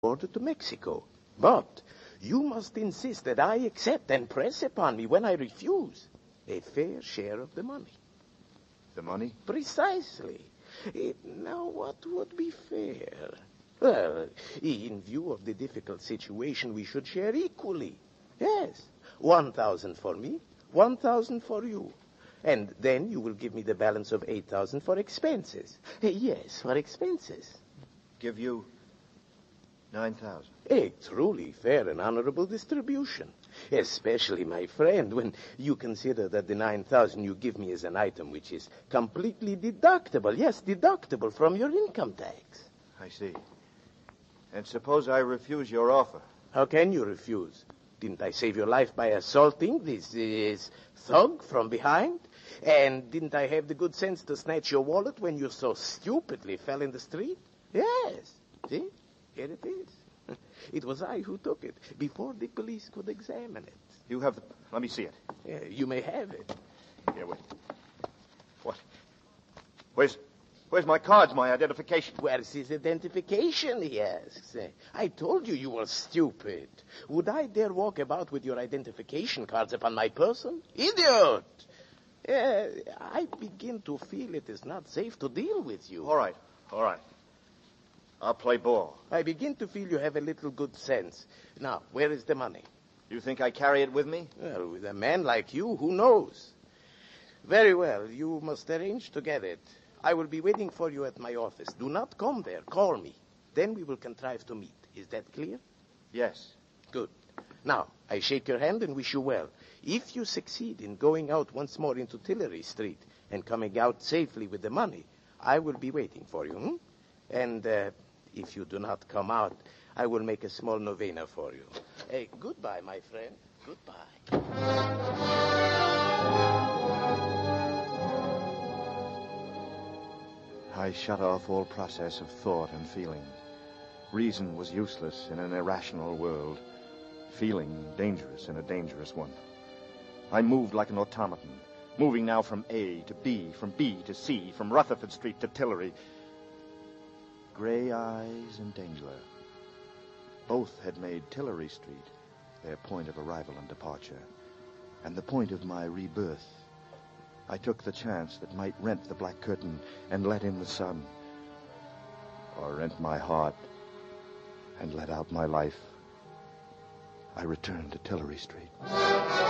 border to Mexico. But you must insist that I accept and press upon me when I refuse a fair share of the money. The money? Precisely. Now, what would be fair? Well, in view of the difficult situation, we should share equally. Yes, 1,000 for me, 1,000 for you. And then you will give me the balance of 8,000 for expenses. Yes, for expenses. Give you 9,000. A truly fair and honorable distribution. Especially, my friend, when you consider that the 9,000 you give me is an item which is completely deductible. Yes, deductible from your income tax. I see. And suppose I refuse your offer? How can you refuse? Didn't I save your life by assaulting this thug from behind? And didn't I have the good sense to snatch your wallet when you so stupidly fell in the street? Yes. See? Here it is. It was I who took it, before the police could examine it. You have the... Let me see it. Yeah, you may have it. Here, wait. What? Where's my cards, my identification? Where's his identification, he asks. I told you were stupid. Would I dare walk about with your identification cards upon my person? Idiot! I begin to feel it is not safe to deal with you. All right. I'll play ball. I begin to feel you have a little good sense. Now, where is the money? You think I carry it with me? Well, with a man like you, who knows? Very well, you must arrange to get it. I will be waiting for you at my office. Do not come there. Call me. Then we will contrive to meet. Is that clear? Yes. Good. Now, I shake your hand and wish you well. If you succeed in going out once more into Tillery Street and coming out safely with the money, I will be waiting for you. And if you do not come out, I will make a small novena for you. Goodbye, my friend. Goodbye. I shut off all process of thought and feeling. Reason was useless in an irrational world. Feeling dangerous in a dangerous one. I moved like an automaton, moving now from A to B, from B to C, from Rutherford Street to Tillery. Gray Eyes and Dangler. Both had made Tillery Street their point of arrival and departure, and the point of my rebirth. I took the chance that might rent the black curtain and let in the sun, or rent my heart and let out my life. I returned to Tillery Street.